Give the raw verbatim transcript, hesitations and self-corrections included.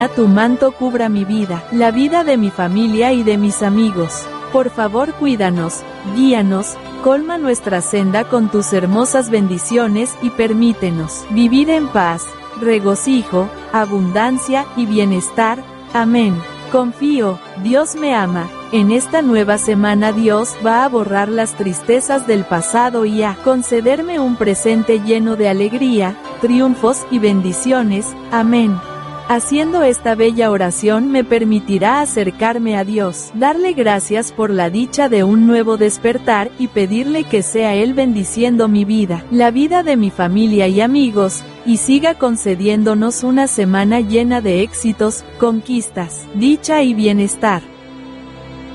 tu manto cubra mi vida, la vida de mi familia y de mis amigos. Por favor, cuídanos, guíanos, colma nuestra senda con tus hermosas bendiciones y permítenos vivir en paz, regocijo, abundancia y bienestar. Amén. Confío, Dios me ama. En esta nueva semana Dios va a borrar las tristezas del pasado y a concederme un presente lleno de alegría, triunfos y bendiciones. Amén. Haciendo esta bella oración me permitirá acercarme a Dios, darle gracias por la dicha de un nuevo despertar y pedirle que sea Él bendiciendo mi vida, la vida de mi familia y amigos, y siga concediéndonos una semana llena de éxitos, conquistas, dicha y bienestar.